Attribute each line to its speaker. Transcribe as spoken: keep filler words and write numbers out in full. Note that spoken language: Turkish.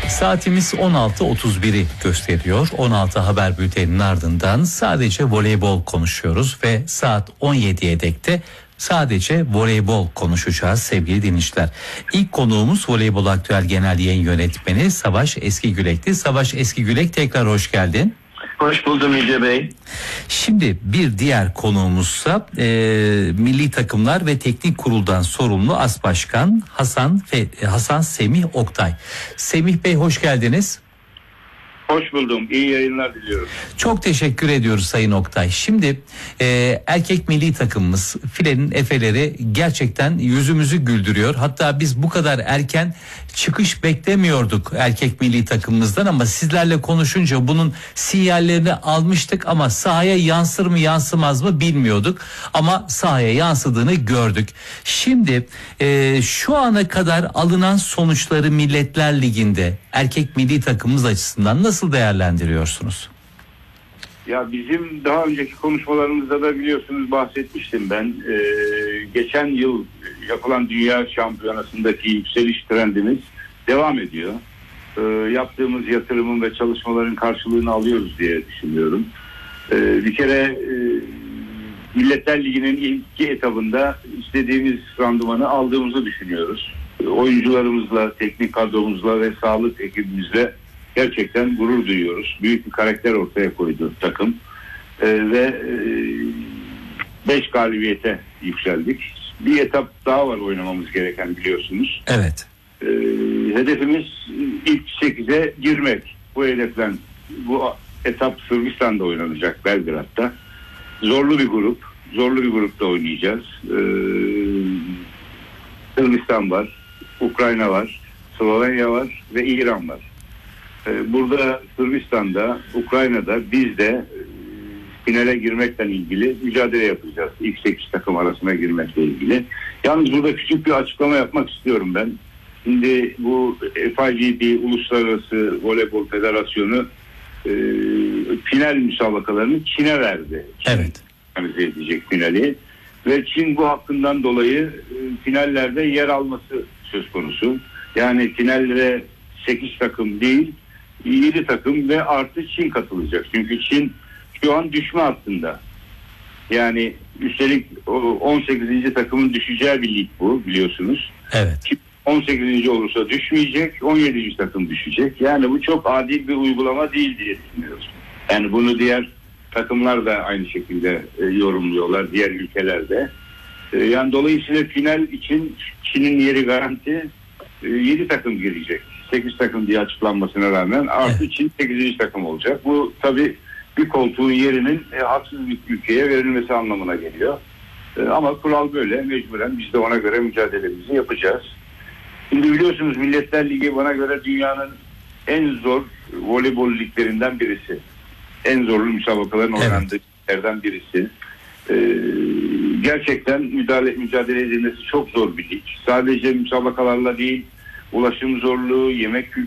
Speaker 1: Saatimiz on altı otuz biri gösteriyor. on altı haber bülteninin ardından sadece voleybol konuşuyoruz ve saat on yediye dek de sadece voleybol konuşacağız sevgili dinleyiciler. İlk konuğumuz Voleybol Aktüel Genel Yayın Yönetmeni Savaş Eskigülek'ti. Savaş Eskigülek, tekrar hoş geldin.
Speaker 2: Hoş buldum Yüce Bey.
Speaker 1: Şimdi bir diğer konuğumuzsa e, Milli Takımlar ve Teknik Kurul'dan sorumlu As Başkan Hasan Fe, Hasan Semih Oktay. Semih Bey, hoş geldiniz.
Speaker 2: Hoş buldum. İyi yayınlar diliyorum.
Speaker 1: Çok teşekkür ediyoruz Sayın Oktay. Şimdi e, erkek milli takımımız filenin efeleri gerçekten yüzümüzü güldürüyor. Hatta biz bu kadar erken çıkış beklemiyorduk erkek milli takımımızdan, ama sizlerle konuşunca bunun sinyallerini almıştık ama sahaya yansır mı yansımaz mı bilmiyorduk. Ama sahaya yansıdığını gördük. Şimdi e, şu ana kadar alınan sonuçları Milletler Ligi'nde erkek milli takımımız açısından nasıl değerlendiriyorsunuz?
Speaker 2: Ya bizim daha önceki konuşmalarımızda da biliyorsunuz bahsetmiştim ben. Ee, geçen yıl yapılan Dünya Şampiyonası'ndaki yükseliş trendimiz devam ediyor. Ee, yaptığımız yatırımın ve çalışmaların karşılığını alıyoruz diye düşünüyorum. Ee, bir kere e, Milletler Ligi'nin ilk iki etabında istediğimiz randımanı aldığımızı düşünüyoruz. Ee, oyuncularımızla, teknik kadromuzla ve sağlık ekibimizle gerçekten gurur duyuyoruz. Büyük bir karakter ortaya koydu takım. Ee, ve beş galibiyete yükseldik. Bir etap daha var oynamamız gereken, biliyorsunuz.
Speaker 1: Evet.
Speaker 2: Ee, hedefimiz ilk sekize girmek. Bu hedeften bu etap Sırbistan'da oynanacak, Belgrad'da. Zorlu bir grup. Zorlu bir grupta oynayacağız. Ee, Sırbistan var, Ukrayna var, Slovenya var ve İran var. Burada Sırbistan'da, Ukrayna'da biz de finale girmekle ilgili mücadele yapacağız. İlk sekiz takım arasına girmekle ilgili. Yalnız burada küçük bir açıklama yapmak istiyorum ben. Şimdi bu F I G B Uluslararası Voleybol Federasyonu e, final müsabakalarını Çin'e verdi. Çin
Speaker 1: evet.
Speaker 2: organize edecek finali. Ve Çin bu hakkından dolayı e, finallerde yer alması söz konusu. Yani finallere sekiz takım değil, yedi takım ve artı Çin katılacak. Çünkü Çin şu an düşme hattında. Yani üstelik on sekizinci takımın düşeceği bir lig bu, biliyorsunuz.
Speaker 1: Evet.
Speaker 2: on sekizinci olursa düşmeyecek, on yedinci takım düşecek. Yani bu çok adil bir uygulama değil diye düşünüyoruz. Yani bunu diğer takımlar da aynı şekilde e, yorumluyorlar, diğer ülkelerde. E, yani dolayısıyla final için Çin'in yeri garanti, e, yedi takım girecek. sekiz takım diye açıklanmasına rağmen artı evet. Çin sekizinci takım olacak. Bu tabii bir koltuğun yerinin e, haksız bir ülkeye verilmesi anlamına geliyor. E, ama kural böyle. Mecburen biz de ona göre mücadelemizi yapacağız. Şimdi biliyorsunuz Milletler Ligi bana göre dünyanın en zor voleybol liglerinden birisi. En zorlu müsabakaların evet. oynandığı liglerden birisi. E, gerçekten müdahale, mücadele edilmesi çok zor bir lig. Sadece müsabakalarla değil, ulaşım zorluğu, yemek kültürü,